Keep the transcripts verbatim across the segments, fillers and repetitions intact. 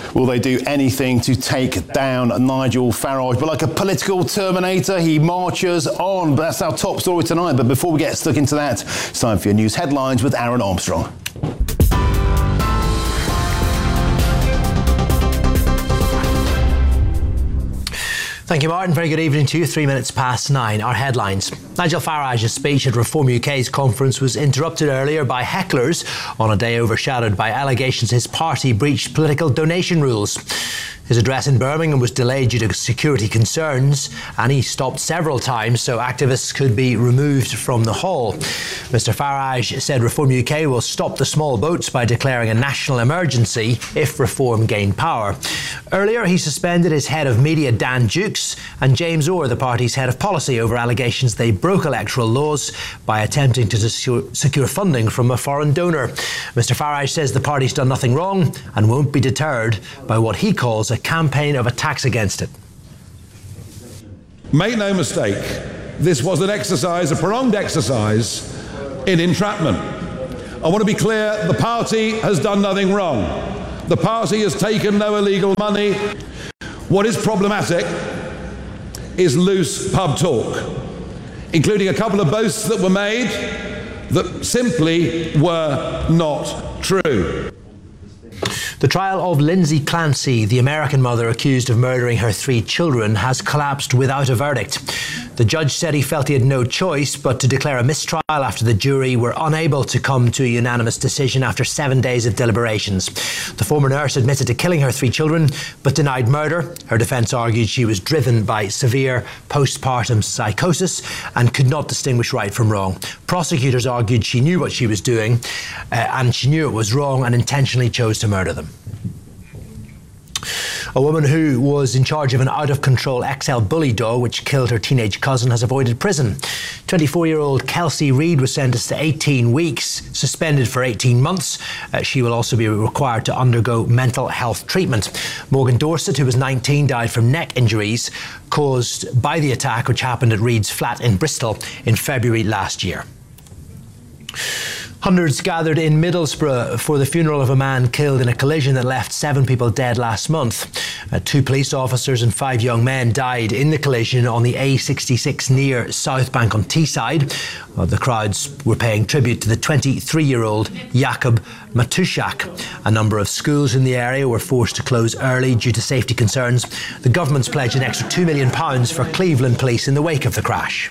Will they do anything to take down Nigel Farage? But like a political terminator, he marches on. But that's our top story tonight. But before we get stuck into that, it's time for your news headlines with Aaron Armstrong. Thank you, Martin. Very good evening to you. Three minutes past nine. Our headlines. Nigel Farage's speech at Reform U K's conference was interrupted earlier by hecklers on a day overshadowed by allegations his party breached political donation rules. His address in Birmingham was delayed due to security concerns, and he stopped several times so activists could be removed from the hall. Mister Farage said Reform U K will stop the small boats by declaring a national emergency if Reform gain power. Earlier, he suspended his head of media, Dan Dukes, and James Orr, the party's head of policy, over allegations they broke electoral laws by attempting to secure funding from a foreign donor. Mister Farage says the party's done nothing wrong and won't be deterred by what he calls a campaign of attacks against it. Make no mistake, this was an exercise, a prolonged exercise in entrapment. I want to be clear, the party has done nothing wrong. The party has taken no illegal money. What is problematic is loose pub talk, including a couple of boasts that were made that simply were not true. The trial of Lindsay Clancy, the American mother accused of murdering her three children, has collapsed without a verdict. The judge said he felt he had no choice but to declare a mistrial after the jury were unable to come to a unanimous decision after seven days of deliberations. The former nurse admitted to killing her three children but denied murder. Her defence argued she was driven by severe postpartum psychosis and could not distinguish right from wrong. Prosecutors argued she knew what she was doing uh, and she knew it was wrong and intentionally chose to murder them. A woman who was in charge of an out-of-control X L bully dog which killed her teenage cousin has avoided prison. twenty-four-year-old Kelsey Reid was sentenced to eighteen weeks, suspended for eighteen months. Uh, she will also be required to undergo mental health treatment. Morgan Dorset, who was nineteen, died from neck injuries caused by the attack which happened at Reid's flat in Bristol in February last year. Hundreds gathered in Middlesbrough for the funeral of a man killed in a collision that left seven people dead last month. Uh, two police officers and five young men died in the collision on the A sixty-six near South Bank on Teesside. Well, the crowds were paying tribute to the twenty-three-year-old Jakub Matuszak. A number of schools in the area were forced to close early due to safety concerns. The government's pledged an extra two million pounds for Cleveland police in the wake of the crash.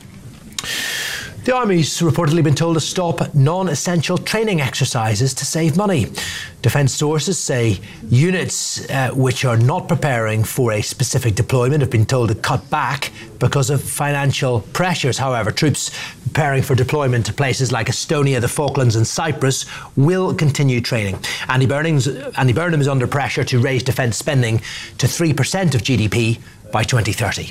The Army's reportedly been told to stop non-essential training exercises to save money. Defence sources say units uh, which are not preparing for a specific deployment have been told to cut back because of financial pressures. However, troops preparing for deployment to places like Estonia, the Falklands and Cyprus will continue training. Andy Burnham's, Andy Burnham is under pressure to raise defence spending to three percent of G D P by twenty thirty.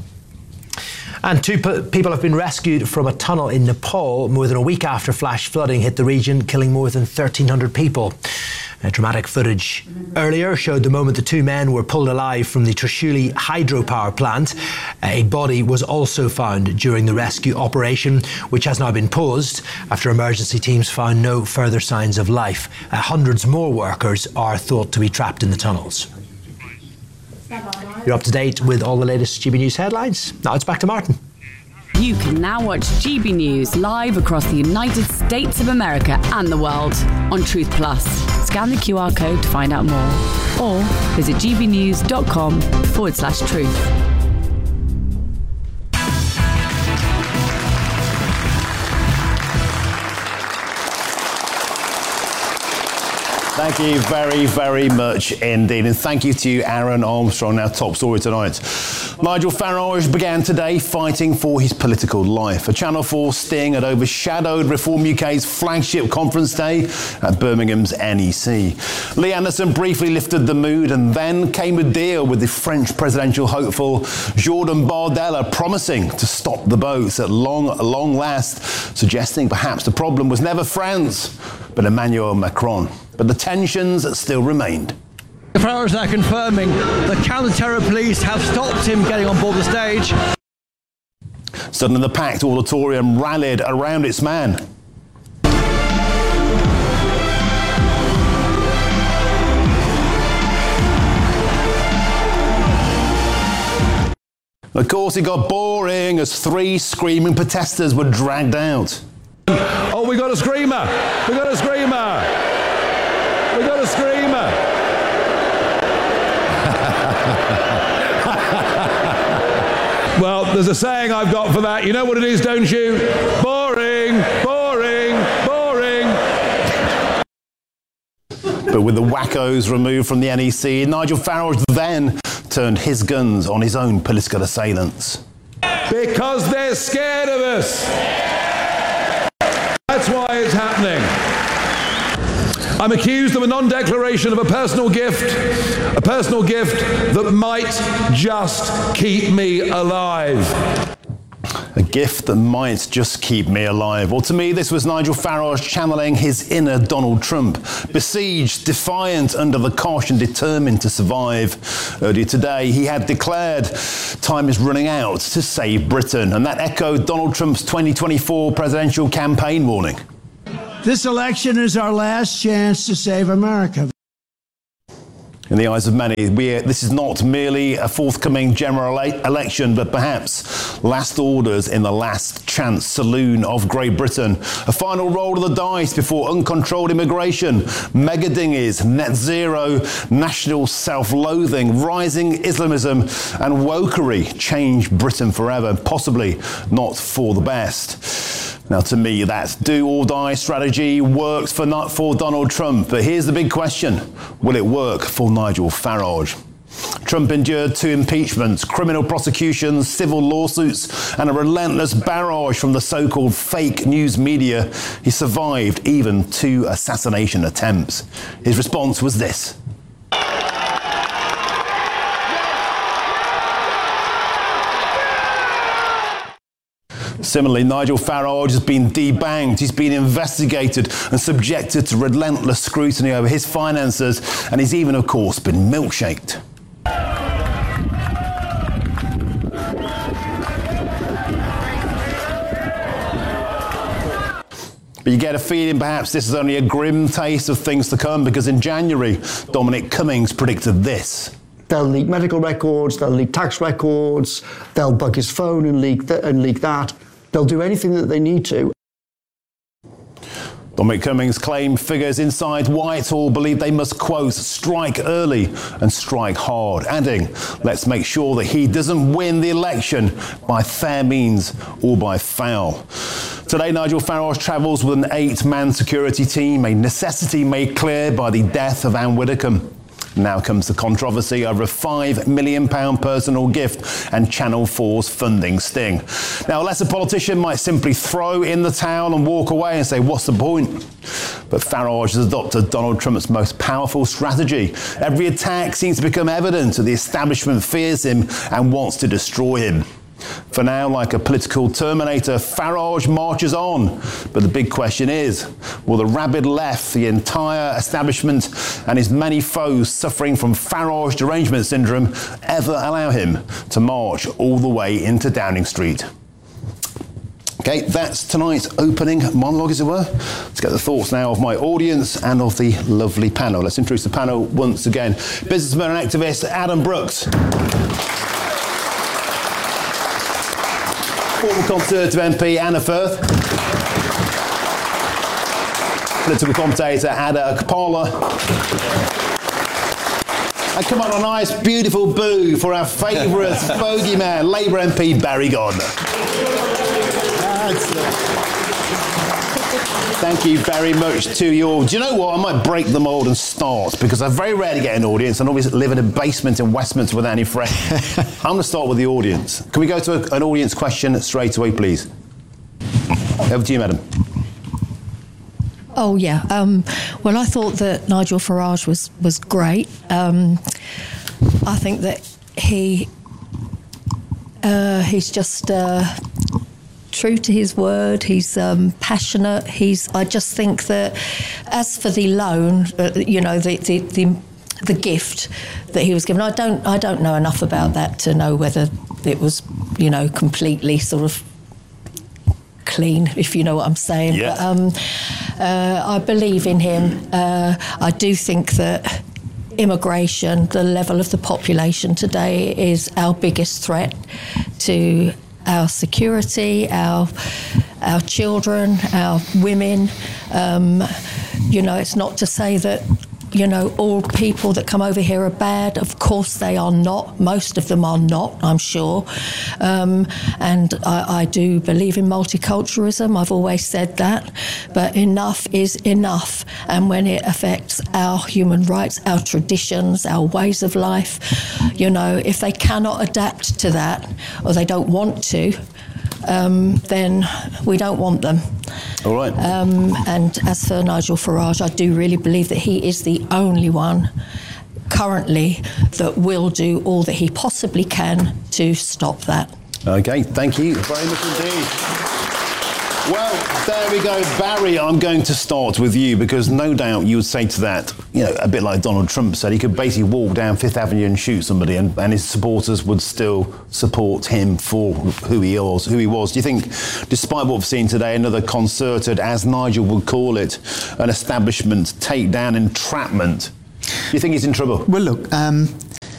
And two p- people have been rescued from a tunnel in Nepal more than a week after flash flooding hit the region, killing more than thirteen hundred people. Uh, dramatic footage earlier showed the moment the two men were pulled alive from the Trishuli hydropower plant. Uh, a body was also found during the rescue operation, which has now been paused after emergency teams found no further signs of life. Uh, hundreds more workers are thought to be trapped in the tunnels. You're up to date with all the latest G B News headlines. Now it's back to Martin. You can now watch G B News live across the United States of America and the world on Truth Plus. Scan the Q R code to find out more or visit gbnews.com forward slash truth. Thank you very, very much indeed. And thank you to you, Aaron Armstrong. Our top story tonight. Nigel Farage began today fighting for his political life. A Channel four sting had overshadowed Reform U K's flagship conference day at Birmingham's N E C. Lee Anderson briefly lifted the mood, and then came a deal with the French presidential hopeful Jordan Bardella promising to stop the boats at long, long last, suggesting perhaps the problem was never France, but Emmanuel Macron. But the tensions still remained. Farage now confirming the counter-terror police have stopped him getting on board the stage. Suddenly the packed auditorium rallied around its man. Of course, it got boring as three screaming protesters were dragged out. Oh, we got a screamer! We got a screamer! We got a screamer! Well, there's a saying I've got for that. You know what it is, don't you? Boring, boring, boring. But with the wackos removed from the N E C, Nigel Farage then turned his guns on his own political assailants. Because they're scared of us. That's why it's happening. I'm accused of a non-declaration of a personal gift, a personal gift that might just keep me alive. A gift that might just keep me alive. Well, to me, this was Nigel Farage channeling his inner Donald Trump, besieged, defiant, under the cosh and determined to survive. Earlier today, he had declared time is running out to save Britain, and that echoed Donald Trump's twenty twenty-four presidential campaign warning. This election is our last chance to save America. In the eyes of many, we, this is not merely a forthcoming general ele- election, but perhaps last orders in the last chance saloon of Great Britain. A final roll of the dice before uncontrolled immigration, mega dinghies, net zero, national self-loathing, rising Islamism and wokery change Britain forever, possibly not for the best. Now, to me, that do-or-die strategy works for not for Donald Trump. But here's the big question. Will it work for Nigel Farage? Trump endured two impeachments, criminal prosecutions, civil lawsuits, and a relentless barrage from the so-called fake news media. He survived even two assassination attempts. His response was this. Similarly, Nigel Farage has been debanked, he's been investigated and subjected to relentless scrutiny over his finances, and he's even, of course, been milkshaked. But you get a feeling perhaps this is only a grim taste of things to come, because in January, Dominic Cummings predicted this. They'll leak medical records, they'll leak tax records, they'll bug his phone and leak, th- and leak that. They'll do anything that they need to. Dominic Cummings claimed figures inside Whitehall believe they must, quote, strike early and strike hard, adding, let's make sure that he doesn't win the election by fair means or by foul. Today, Nigel Farage travels with an eight-man security team, a necessity made clear by the death of Anne Widdecombe. Now comes the controversy over a five million pounds personal gift and Channel four's funding sting. Now, a lesser politician might simply throw in the towel and walk away and say, what's the point? But Farage has adopted Donald Trump's most powerful strategy. Every attack seems to become evident that the establishment fears him and wants to destroy him. For now, like a political terminator, Farage marches on. But the big question is, will the rabid left, the entire establishment and his many foes suffering from Farage derangement syndrome ever allow him to march all the way into Downing Street? Okay, that's tonight's opening monologue, as it were. Let's get the thoughts now of my audience and of the lovely panel. Let's introduce the panel once again. Businessman and activist Adam Brooks. Former Conservative M P Anna Firth. Political commentator Ada Akpala. And come on, a nice, beautiful boo for our favourite bogeyman, Labour M P Barry Gardiner. Thank you very much to you all. Do you know what? I might break the mould and start, because I very rarely get an audience. I always live in a basement in Westminster without any friends. I'm going to start with the audience. Can we go to a, an audience question straight away, please? Over to you, madam. Oh, yeah. Um, well, I thought that Nigel Farage was, was great. Um, I think that he uh, he's just... Uh, true to his word. He's um, passionate. He's. I just think that, as for the loan, uh, you know, the, the the the gift that he was given, I don't I don't know enough about that to know whether it was, you know, completely sort of clean, if you know what I'm saying. Yeah. But um, uh, I believe in him. Uh, I do think that immigration, the level of the population today is our biggest threat to our security, our our children, our women. Um, you know, it's not to say that, you know, all people that come over here are bad. Of course they are not. Most of them are not, I'm sure. Um, and I, I do believe in multiculturalism. I've always said that. But enough is enough. And when it affects our human rights, our traditions, our ways of life, you know, if they cannot adapt to that or they don't want to, um, then we don't want them. All right. Um, and as for Nigel Farage, I do really believe that he is the only one currently that will do all that he possibly can to stop that. Okay, thank you very much indeed. Well, there we go. Barry, I'm going to start with you because no doubt you would say to that, you know, a bit like Donald Trump said, he could basically walk down Fifth Avenue and shoot somebody and, and his supporters would still support him for who he was. Who he was. Do you think, despite what we've seen today, another concerted, as Nigel would call it, an establishment takedown entrapment, do you think he's in trouble? Well, look, um,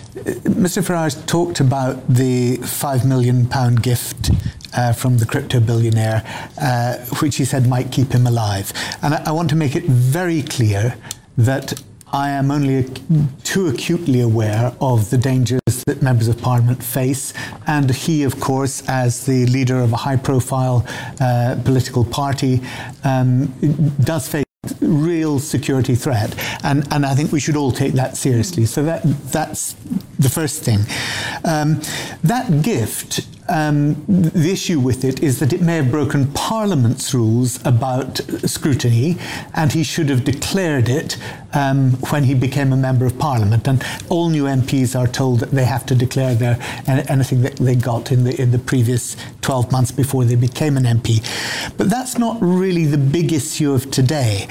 Mister Farage talked about the five million pound gift Uh, from the crypto billionaire, uh, which he said might keep him alive. And I, I want to make it very clear that I am only ac- too acutely aware of the dangers that members of Parliament face, and he, of course, as the leader of a high-profile uh, political party, um, does face real security threat, and and I think we should all take that seriously. So that that's the first thing. Um, that gift, um, the issue with it is that it may have broken Parliament's rules about scrutiny, and he should have declared it um, when he became a member of Parliament. And all new M Ps are told that they have to declare their anything that they got in the in the previous twelve months before they became an M P. But that's not really the big issue of today.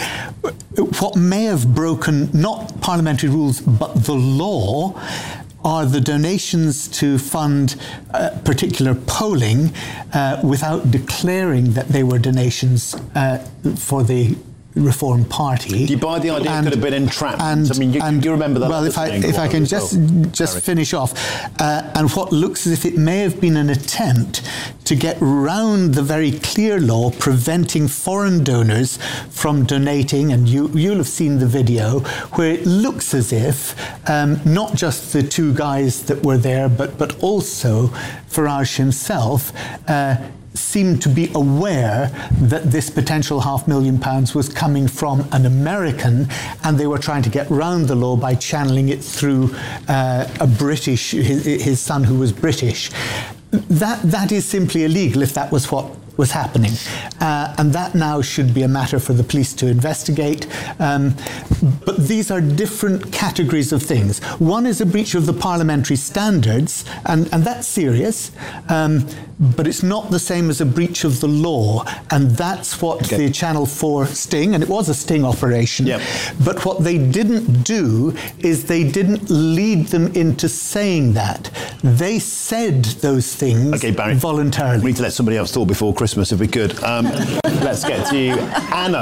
What may have broken not parliamentary rules but the law are the donations to fund uh, particular polling uh, without declaring that they were donations uh, for the Reform Party. Do you buy the idea and, it could have been entrapment? And, I mean, you, and, you remember that. Well, if I if I can just well. just Sorry. finish off, uh, and what looks as if it may have been an attempt to get round the very clear law preventing foreign donors from donating, and you you'll have seen the video where it looks as if um, not just the two guys that were there, but but also Farage himself. Uh, seemed to be aware that this potential half million pounds was coming from an American, and they were trying to get round the law by channeling it through uh, a British, his, his son who was British. That that is simply illegal if that was what was happening. Uh, and that now should be a matter for the police to investigate. Um, but these are different categories of things. One is a breach of the parliamentary standards, and, and that's serious, um, but it's not the same as a breach of the law. And that's what okay. the Channel four sting, and it was a sting operation, yep. but what they didn't do is they didn't lead them into saying that. They said those things okay, Barry, voluntarily. We need to let somebody else talk before Christmas if we could. Um, let's get to you. Anna.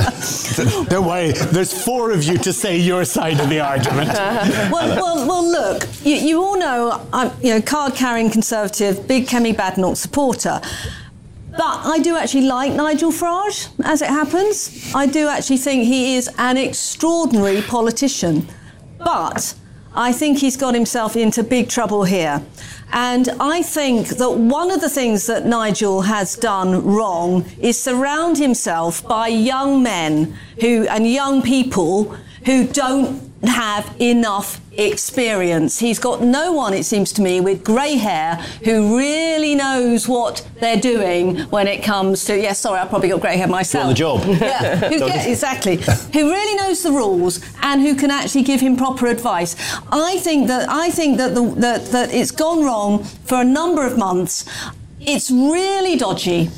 Don't worry, there's four of you to say your side of the argument. well, well, well, look, you, you all know I'm you know, card-carrying Conservative, big Kemi Badenoch supporter. But I do actually like Nigel Farage, as it happens. I do actually think he is an extraordinary politician. But I think he's got himself into big trouble here. And I think that one of the things that Nigel has done wrong is surround himself by young men who and young people who don't have enough experience. He's got no one, it seems to me, with grey hair who really knows what they're doing when it comes to, yes, yeah, sorry, I've probably got grey hair myself. On the job. Yeah, who get, exactly. Who really knows the rules and who can actually give him proper advice. I think that I think that the, that, that it's gone wrong for a number of months. It's really dodgy.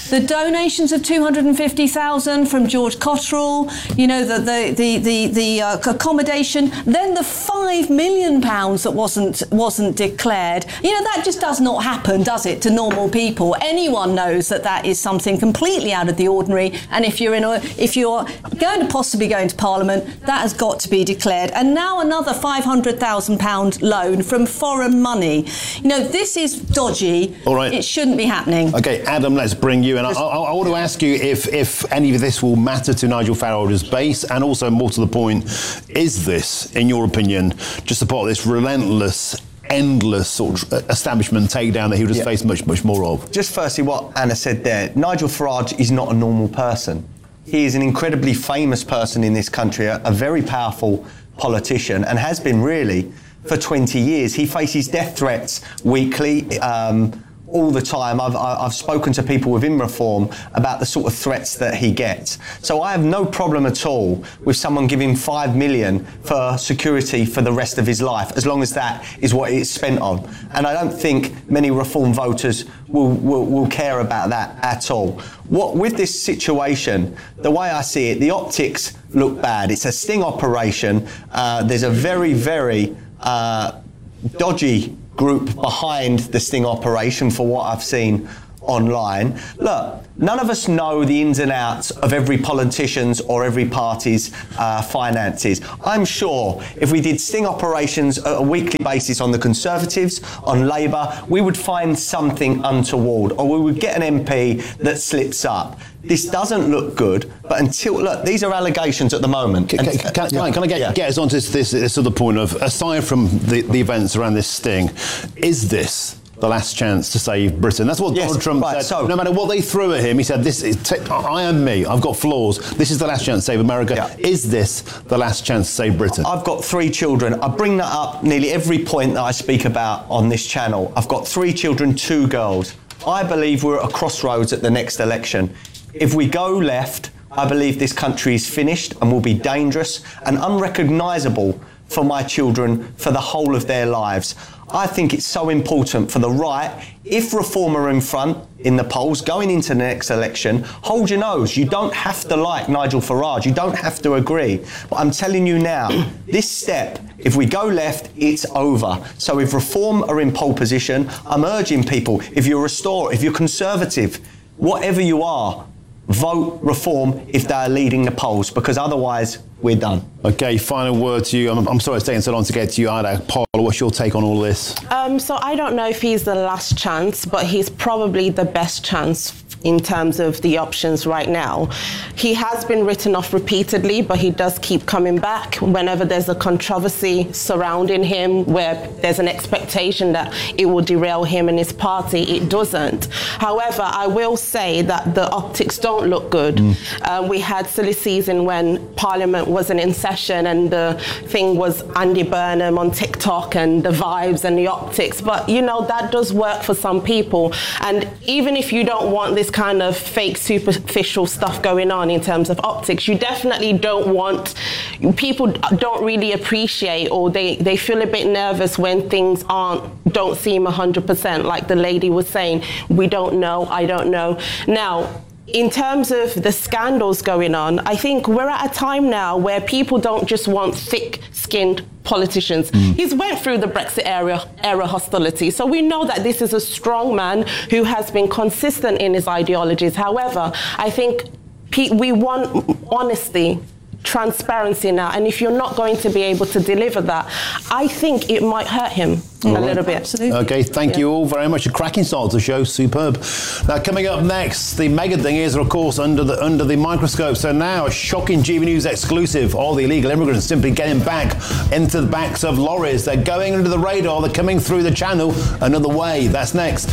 the donations of two hundred fifty thousand from George Cotterill, you know, the the the the, the uh, accommodation, then the five million pounds that wasn't wasn't declared. You know, that just does not happen, does it, to normal people? Anyone knows that that is something completely out of the ordinary. And if you're in a, if you're going to possibly go into Parliament, that has got to be declared. And now another five hundred thousand pound loan from foreign money. You know, this is dodgy. All right. It shouldn't be happening. OK, Adam, let's bring you in. I, I, I want to ask you if, if any of this will matter to Nigel Farage's base, and also, more to the point, is this, in your opinion, just a part of this relentless, endless sort of establishment takedown that he would just yeah. face much, much more of? Just firstly, what Anna said there, Nigel Farage is not a normal person. He is an incredibly famous person in this country, a, a very powerful politician, and has been really for twenty years. He faces death threats weekly, um, all the time. I've, I've spoken to people within Reform about the sort of threats that he gets. So I have no problem at all with someone giving five million for security for the rest of his life, as long as that is what it's spent on. And I don't think many Reform voters will, will, will care about that at all. What with this situation, the way I see it, the optics look bad. It's a sting operation. Uh, there's a very, very uh, dodgy group behind the sting operation, for what I've seen online. Look, none of us know the ins and outs of every politician's or every party's uh, finances. I'm sure if we did sting operations at a weekly basis on the Conservatives, on Labour, we would find something untoward, or we would get an M P that slips up. This doesn't look good, but until, look, these are allegations at the moment. Can, can, can, can, yeah. I, can I get, yeah. get us onto this, this, this other point of, aside from the, the events around this sting, is this the last chance to save Britain? That's what yes, Donald Trump right, said. So, no matter what they threw at him, he said, "This is t- I am me. I've got flaws. This is the last chance to save America." Yeah. Is this the last chance to save Britain? I've got three children. I bring that up nearly every point that I speak about on this channel. I've got three children, two girls. I believe we're at a crossroads at the next election. If we go left, I believe this country is finished and will be dangerous and unrecognisable for my children for the whole of their lives. I think it's so important for the right, if Reform are in front in the polls going into the next election, hold your nose. You don't have to like Nigel Farage. You don't have to agree. But I'm telling you now, this step, if we go left, it's over. So if Reform are in pole position, I'm urging people, if you're Restore, if you're Conservative, whatever you are, vote Reform if they're leading the polls, because otherwise we're done. OK, final word to you. I'm, I'm sorry it's taking so long to get to you, Ida. Paul, what's your take on all this? Um, so I don't know if he's the last chance, but he's probably the best chance in terms of the options right now. He has been written off repeatedly, but he does keep coming back whenever there's a controversy surrounding him, where there's an expectation that it will derail him and his party. It doesn't. However, I will say that the optics don't look good. Mm. Uh, we had silly season when Parliament wasn't in session, and the thing was Andy Burnham on TikTok and the vibes and the optics. But, you know, that does work for some people. And even if you don't want this kind of fake superficial stuff going on in terms of optics, you definitely don't want, people don't really appreciate, or they, they feel a bit nervous when things aren't, don't seem one hundred percent, like the lady was saying, we don't know, I don't know. Now, in terms of the scandals going on, I think we're at a time now where people don't just want thick-skinned politicians. Mm. He's went through the Brexit era, era hostility, so we know that this is a strong man who has been consistent in his ideologies. However, I think pe- we want honesty, transparency now, and if you're not going to be able to deliver that, I think it might hurt him all a right. little bit. Absolutely. OK, thank yeah. you all very much. A cracking start to the show, superb. Now, coming up next, the mega thing is, of course, under the under the microscope. So now, a shocking G B News exclusive: all the illegal immigrants simply getting back into the backs of lorries. They're going under the radar. They're coming through the channel another way. That's next.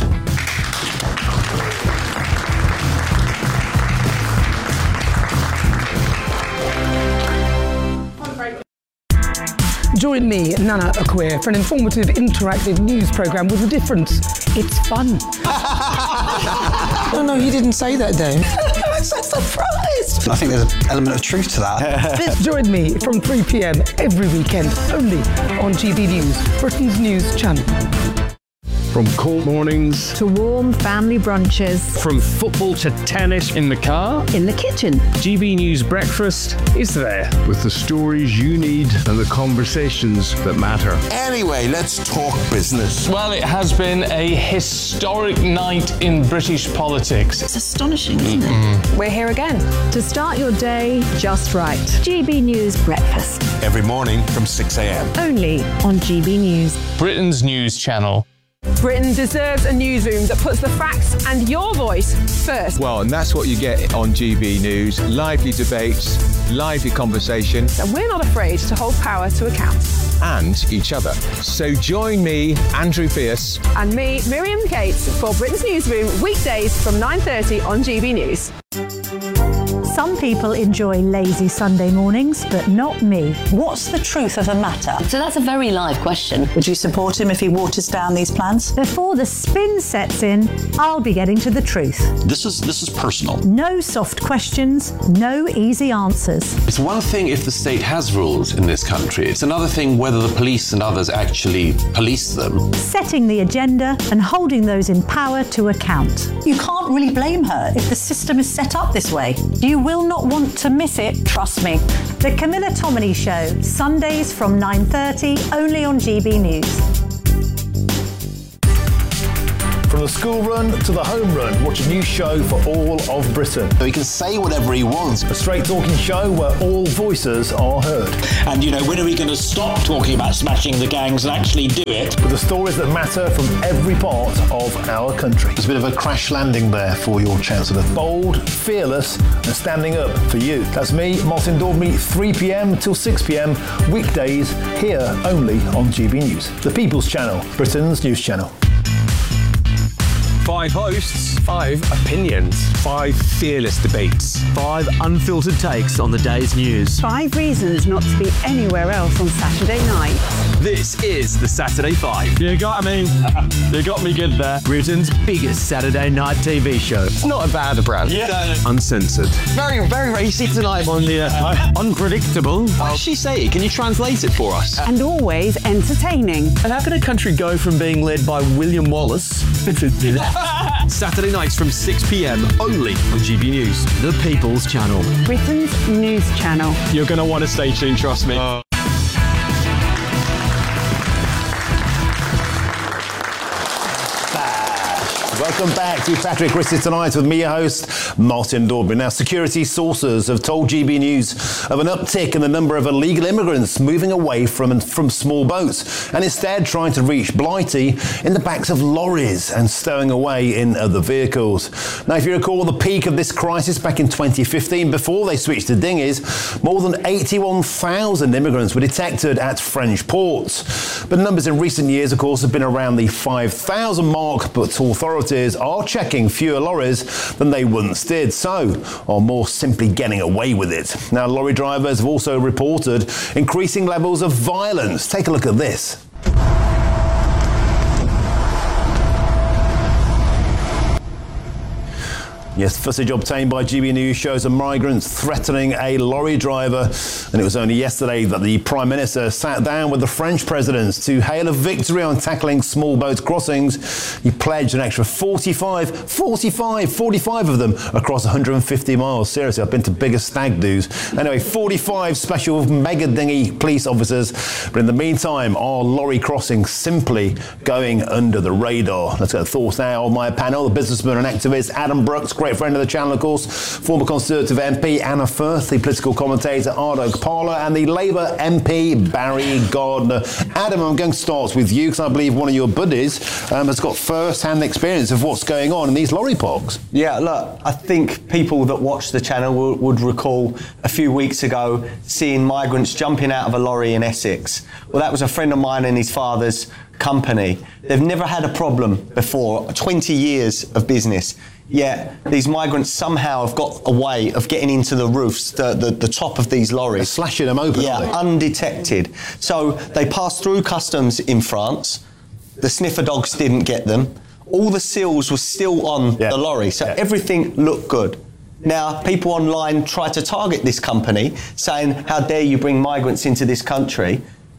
Join me, Nana Akwe, for an informative, interactive news programme with a difference. It's fun. No, no, he didn't say that, Dave. I'm so surprised. I think there's an element of truth to that. Join me from three p.m. every weekend, only on G B News, Britain's news channel. From cold mornings to warm family brunches. From football to tennis in the car. In the kitchen. G B News Breakfast is there. With the stories you need and the conversations that matter. Anyway, let's talk business. Well, it has been a historic night in British politics. It's astonishing, isn't mm-hmm. it? We're here again to start your day just right. G B News Breakfast. Every morning from six a.m. Only on G B News. Britain's news channel. Britain deserves a newsroom that puts the facts and your voice first. Well, and that's what you get on G B News. Lively debates, lively conversation. And we're not afraid to hold power to account. And each other. So join me, Andrew Pierce. And me, Miriam Cates, for Britain's Newsroom, weekdays from nine thirty on G B News. Some people enjoy lazy Sunday mornings, but not me. What's the truth of the matter? So that's a very live question. Would you support him if he waters down these plans? Before the spin sets in, I'll be getting to the truth. This is this is personal. No soft questions, no easy answers. It's one thing if the state has rules in this country. It's another thing whether the police and others actually police them. Setting the agenda and holding those in power to account. You can't really blame her if the system is set up this way. You will not want to miss it, trust me. The Camilla Tominey Show, Sundays from nine thirty, only on G B News. From the school run to the home run, watch a new show for all of Britain. So he can say whatever he wants. A straight talking show where all voices are heard. And, you know, when are we going to stop talking about smashing the gangs and actually do it? With the stories that matter from every part of our country. There's a bit of a crash landing there for your Chancellor. Bold, fearless and standing up for you. That's me, Martin Daubney, three p.m. till six p.m. weekdays here only on G B News. The People's Channel, Britain's news channel. Five hosts, five opinions, five fearless debates, five unfiltered takes on the day's news. Five reasons not to be anywhere else on Saturday night. This is the Saturday Five. You got me. You got me good there. Britain's biggest Saturday night T V show. It's not a bad brand. Yeah. Uncensored. Very, very racy tonight. On the uh, unpredictable. What did she say? Can you translate it for us? And always entertaining. And how can a country go from being led by William Wallace Saturday nights from six p.m. only on G B News, the People's Channel. Britain's news channel. You're going to want to stay tuned, trust me. Uh. Welcome back to Patrick Risset Tonight with me, your host, Martin Daubney. Now, security sources have told G B News of an uptick in the number of illegal immigrants moving away from, from small boats and instead trying to reach Blighty in the backs of lorries and stowing away in other vehicles. Now, if you recall the peak of this crisis back in twenty fifteen, before they switched to dinghies, more than eighty-one thousand immigrants were detected at French ports. But numbers in recent years, of course, have been around the five thousand mark, but authorities are checking fewer lorries than they once did, so are more simply getting away with it. Now, lorry drivers have also reported increasing levels of violence. Take a look at this. Yes, footage obtained by G B News shows a migrant threatening a lorry driver, and it was only yesterday that the Prime Minister sat down with the French President to hail a victory on tackling small boat crossings. He pledged an extra forty-five, forty-five, forty-five of them across one hundred fifty miles. Seriously, I've been to bigger stag do's. Anyway, forty-five special mega dinghy police officers, but in the meantime, are lorry crossings simply going under the radar? Let's get thoughts now on my panel. The businessman and activist Adam Brooks, great friend of the channel, of course, former Conservative M P Anna Firth, the political commentator Ardo Parler, and the Labour M P Barry Gardner. Adam, I'm going to start with you because I believe one of your buddies um, has got first-hand experience of what's going on in these lorry parks. Yeah, look, I think people that watch the channel will, would recall a few weeks ago seeing migrants jumping out of a lorry in Essex. Well, that was a friend of mine and his father's company. They've never had a problem before, twenty years of business. Yet these migrants somehow have got a way of getting into the roofs, the, the, the top of these lorries. They're slashing them open, yeah, aren't they? Undetected. So they passed through customs in France. The sniffer dogs didn't get them. All the seals were still on yeah. the lorry, so yeah. everything looked good. Now, people online try to target this company, saying, how dare you bring migrants into this country?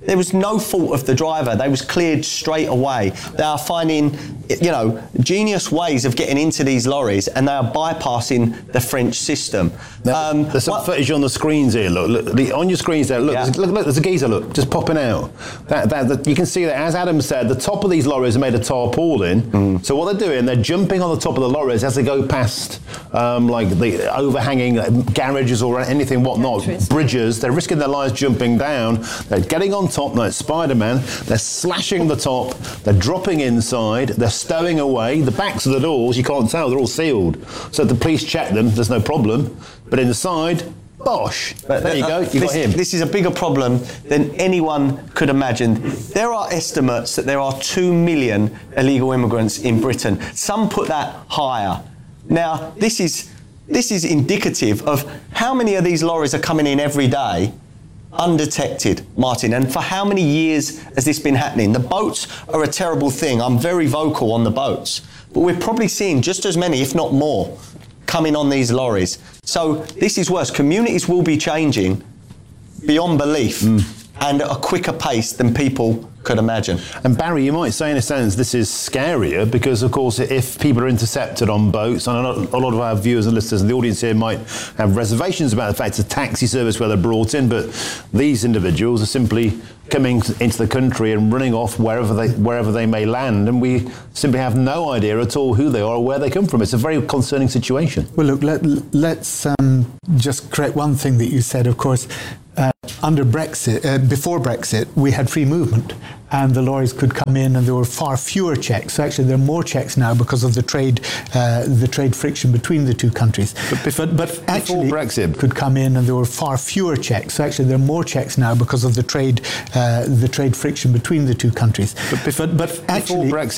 There was no fault of the driver. They was cleared straight away. They are finding, you know, genius ways of getting into these lorries, and they are bypassing the French system. Now, um, there's some what, footage on the screens here. Look, look the, on your screens there. Look, yeah. look, look, there's a geezer. Look, just popping out. That, that, that, you can see that, as Adam said, the top of these lorries are made of tarpaulin. Mm. So what they're doing, they're jumping on the top of the lorries as they go past, um, like the overhanging garages or anything whatnot, bridges. They're risking their lives jumping down. They're getting on top like Spider-Man. They're slashing the top. They're dropping inside. They're stowing away. The backs of the doors, you can't tell. They're all sealed. So if the police check them, there's no problem. But inside, bosh. But there you go. You got him. This is a bigger problem than anyone could imagine. There are estimates that there are two million illegal immigrants in Britain. Some put that higher. Now, this is this is indicative of how many of these lorries are coming in every day undetected, Martin, and for how many years has this been happening? The boats are a terrible thing. I'm very vocal on the boats, but we're probably seeing just as many, if not more, coming on these lorries. So this is worse. Communities will be changing beyond belief mm. and at a quicker pace than people could imagine. And Barry, you might say in a sense this is scarier because, of course, if people are intercepted on boats, and a lot of our viewers and listeners and the audience here might have reservations about the fact it's a taxi service where they're brought in, but these individuals are simply coming into the country and running off wherever they wherever they may land, and we simply have no idea at all who they are or where they come from. It's a very concerning situation. Well, look, let, let's um, just correct one thing that you said. Of course, uh, under Brexit, uh, before Brexit, we had free movement, and the lorries could come in, and there were far fewer checks. So actually, there are more checks now because of the trade, uh, the trade friction between the two countries. But, before, but, but actually, Brexit could come in, and there were far fewer checks. So actually, there are more checks now because of the trade, uh, the trade friction between the two countries. But, before, but, but actually, Brexit.